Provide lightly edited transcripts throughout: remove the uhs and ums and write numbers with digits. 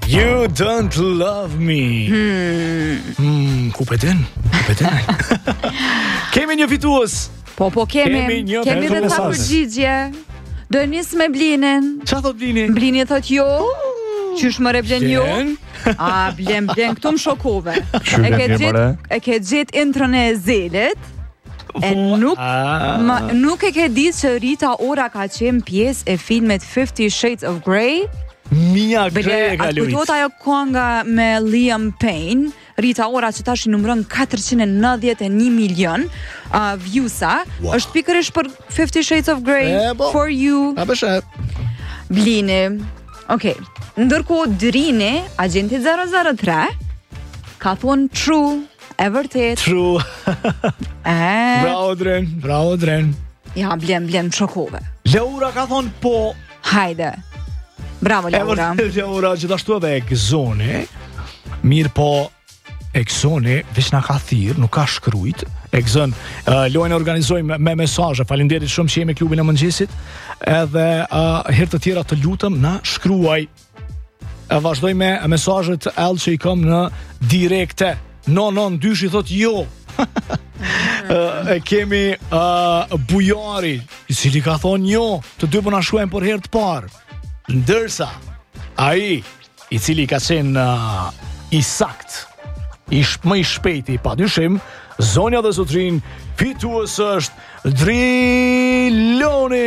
You don't love me. Ku pe din? Kemi një fitues. Po kemi edhe ca përgjigje. Do nis me Blinin. Çfarë thot Blini? Blini thot jo. Qysh më blen jo? A blen këtu më shokove. E ke gjet intrën e Zelit. E nuk e ke ditë që Rita Ora ka qenë pjesë e filmet 50 Shades of Grey. Mia Grey ka luajtur. Kujtohet ajo kënga me Liam Payne, Rita Ora që tash i numëron 491 milion views-a. Është pikërisht për 50 Shades of Grey, For You. A beshe. Blini. Okej. Ndërkohë Drini, agenti 003, ka thonë true, e vërtet. True. Bravo Dren. Ja, blen shokove. Laura ka thonë po. Hajde. Bravo Laura. E vërtet Laura, gjithashtu edhe Exoni. Mirë po, Exoni veç na ka thirr, nuk ka shkruajt. Exon, lojën e organizojmë me mesazhe. Faleminderit shumë që jemi me klubin e mëngjesit. Edhe herë të tjera të lutem na shkruaj. Vazhdoj me mesazhet që i kam në direkte. 992 i thot jo. Kemi Bujari, i cili ka thonë jo. Të dy po na shkruajnë për herë të parë. Ndërsa ai i cili ka qenë i sakt, më i shpejti, padyshim, zonja dhe zotrin, fitues është Driloni.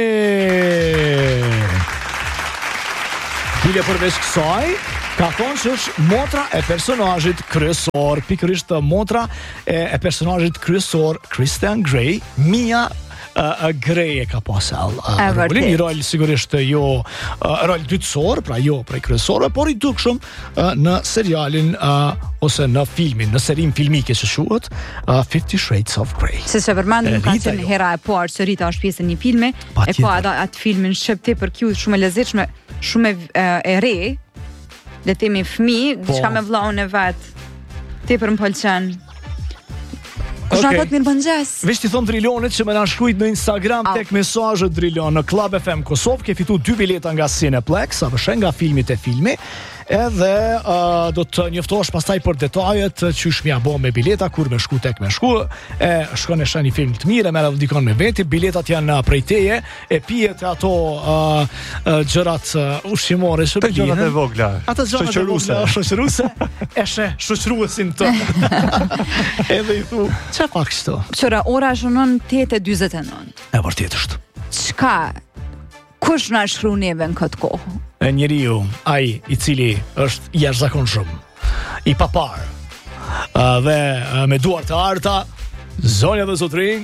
Bile përveç kësaj, ka thonë që është motra e personazhit kryesor, pikërisht motra e personazhit kryesor Christian Grey, Mia Grey e ka pasur. Një rol sigurisht jo rol dytësor, pra jo prej kryesorëve, por i dukshëm në serialin ose në filmin, në serin filmike që quhet 50 Shades of Grey. Se përmendëm ka qenë hera e parë që Rita është pjesë e një filmi, e ka atë filmin shqip tepër cute, shumë e lezetshme, shumë e re, le të themi fëmijë, diçka me vllahun e vet. Tepër më pëlqen. Kush na thot mirë mëngjes? Veç ti thon Drilonit që më na shkruajt në Instagram tek mesazhet Drilon në Club FM Kosovë, ke fituar 2 bileta nga Cineplex, apo nga filmi te filmi. Edhe do të njoftohesh pastaj për detajet çysh mja bë me bileta, kur me shku tek me shku, shkon e shën një film të mirë, merr dikon me veti, biletat janë prej teje, e pijet ato gjërat ushqimore që të gjërat e vogla. Ato shoqëruse, eshe shoqëruesin të. Edhe i thu, çfarë pak kështu? Qëra ora shënon 8:49. E vërtet është. Çka? Kush na shkruan neve në këtë kohë? Njeriu, ai i cili është jashtëzakonshëm, i papar, dhe me duar të arta, zonja dhe zotrin,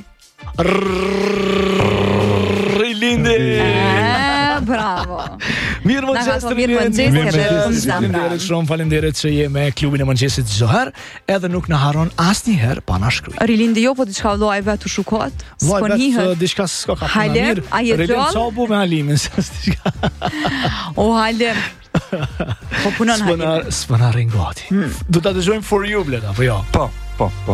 Rilindi. Bravo. Mirë mëngjes. Faleminderit që je me klubin e mëngjesit çdo herë, edhe nuk na harron asnjëherë pa na shkruaj. Rilindi jo, po diçka vllai vet u shukot. Vet diçka s'ka ka punë mirë. Rilindi çobu me Alimin. O Halem. Po punon Halim. S'pana ringati. Do ta dëgjojmë For You, bleda, apo jo? Po.